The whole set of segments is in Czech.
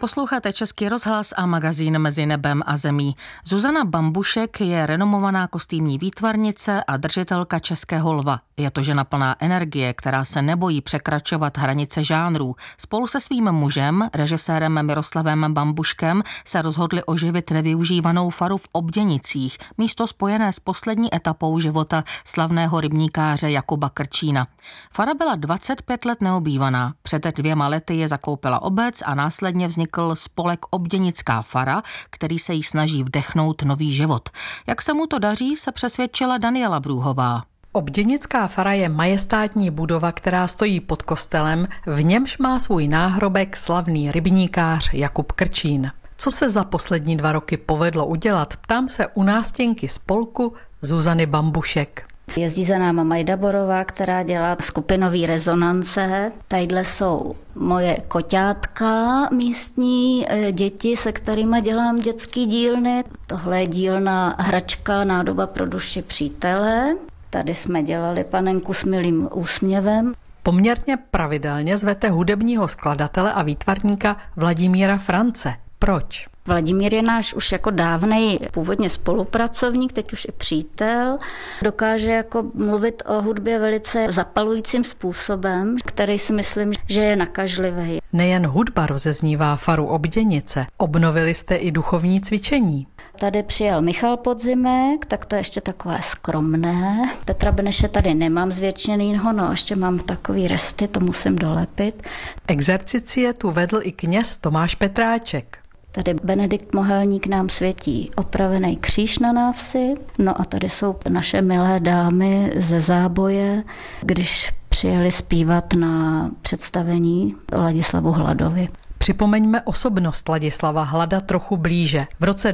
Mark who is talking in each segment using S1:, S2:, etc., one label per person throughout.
S1: Posloucháte Český rozhlas a magazín Mezi nebem a zemí. Zuzana Bambušek je renomovaná kostýmní výtvarnice a držitelka Českého lva. Je to žena plná energie, která se nebojí překračovat hranice žánrů. Spolu se svým mužem, režisérem Miroslavem Bambuškem, se rozhodli oživit nevyužívanou faru v Obděnicích, místo spojené s poslední etapou života slavného rybníkáře Jakuba Krčína. Fara byla 25 let neobývaná. Před 2 lety je zakoupila obec a následně vznikl spolek Obděnická fara, který se jí snaží vdechnout nový život. Jak se mu to daří, se přesvědčila Daniela Brůhová.
S2: Obděnická fara je majestátní budova, která stojí pod kostelem, v němž má svůj náhrobek slavný rybníkář Jakub Krčín. Co se za poslední 2 roky povedlo udělat, ptám se u nástěnky spolku Zuzany Bambušek.
S3: Jezdí za náma Majda Borová, která dělá skupinový rezonance. Tadyhle jsou moje koťátka místní, děti, se kterými dělám dětský dílny. Tohle je dílna hračka Nádoba pro duši přítele. Tady jsme dělali panenku s milým úsměvem.
S2: Poměrně pravidelně zvete hudebního skladatele a výtvarníka Vladimíra France. Proč?
S3: Vladimír je náš už jako dávnej původně spolupracovník, teď už i přítel. Dokáže jako mluvit o hudbě velice zapalujícím způsobem, který si myslím, že je nakažlivý.
S2: Nejen hudba rozeznívá faru Obděnice, obnovili jste i duchovní cvičení.
S3: Tady přijel Michal Podzimek, tak to je ještě takové skromné. Petra Beneše tady nemám zvětšenýho, no ještě mám takový resty, to musím dolepit.
S2: Exercicie tu vedl i kněz Tomáš Petráček.
S3: Tady Benedikt Mohelník nám světí opravený kříž na návsi. No a tady jsou naše milé dámy ze Záboje, když přijeli zpívat na představení o Ladislavu Hladovi.
S2: Připomeňme osobnost Ladislava Hlada trochu blíže. V roce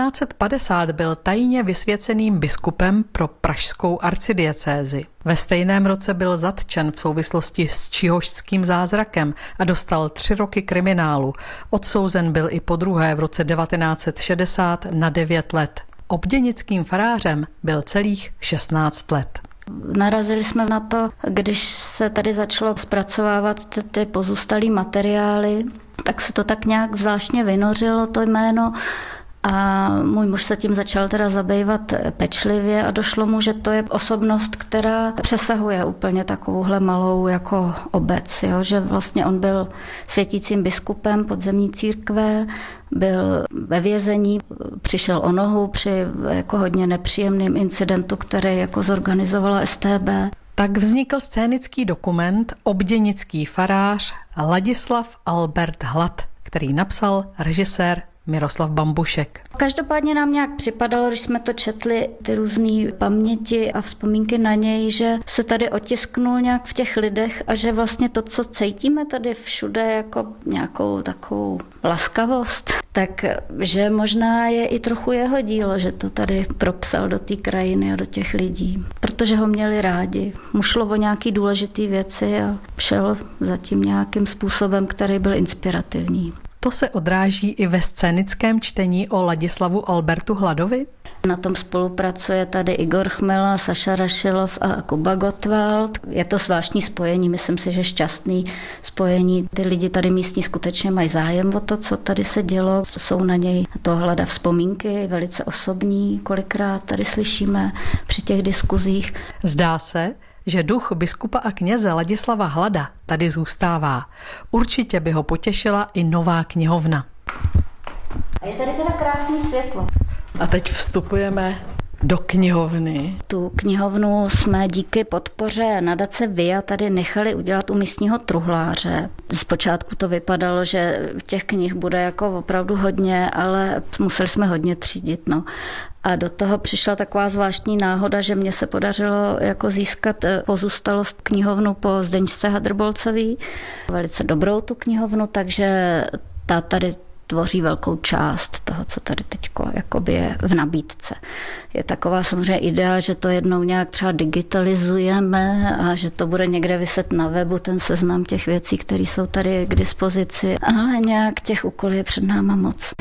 S2: 1950 byl tajně vysvěceným biskupem pro pražskou arcidiecézi. Ve stejném roce byl zatčen v souvislosti s čihožským zázrakem a dostal 3 roky kriminálu. Odsouzen byl i podruhé v roce 1960 na 9 let. Obděnickým farářem byl celých 16 let.
S3: Narazili jsme na to, když se tady začalo zpracovávat ty pozůstalý materiály, tak se to tak nějak zvláštně vynořilo, to jméno. A můj muž se tím začal teda zabývat pečlivě a došlo mu, že to je osobnost, která přesahuje úplně takovouhle malou jako obec, jo? Že vlastně on byl světícím biskupem podzemní církve, byl ve vězení, přišel o nohu při jako hodně nepříjemným incidentu, který jako zorganizovala StB.
S2: Tak vznikl scénický dokument Obděnický farář Ladislav Albert Hlad, který napsal režisér Miroslav Bambušek.
S3: Každopádně nám nějak připadalo, když jsme to četli, ty různé paměti a vzpomínky na něj, že se tady otisknul nějak v těch lidech a že vlastně to, co cítíme tady všude jako nějakou takovou laskavost, tak že možná je i trochu jeho dílo, že to tady propsal do té krajiny a do těch lidí, protože ho měli rádi. Mu šlo o nějaký důležitý věci a šel za tím nějakým způsobem, který byl inspirativní.
S2: To se odráží i ve scénickém čtení o Ladislavu Albertu Hladovi?
S3: Na tom spolupracuje tady Igor Chmela, Saša Rašilov a Kuba Gottwald. Je to zvláštní spojení, myslím si, že šťastný spojení. Ty lidi tady místní skutečně mají zájem o to, co tady se dělo. Jsou na něj to Hlada vzpomínky, velice osobní, kolikrát tady slyšíme při těch diskuzích.
S2: Zdá se, že duch biskupa a kněze Ladislava Hlada tady zůstává. Určitě by ho potěšila i nová knihovna.
S3: A je tady teda krásné světlo.
S2: A teď vstupujeme do knihovny.
S3: Tu knihovnu jsme díky podpoře nadace VIA tady nechali udělat u místního truhláře. Zpočátku to vypadalo, že těch knih bude jako opravdu hodně, ale museli jsme hodně třídit. No. A do toho přišla taková zvláštní náhoda, že mně se podařilo jako získat pozůstalost knihovnu po Zdeňce Hadrbolcový. Velice dobrou tu knihovnu, takže ta tady tvoří velkou část toho, co tady teď je v nabídce. Je taková samozřejmě idea, že to jednou nějak třeba digitalizujeme a že to bude někde viset na webu, ten seznam těch věcí, které jsou tady k dispozici, ale nějak těch úkolů je před náma moc.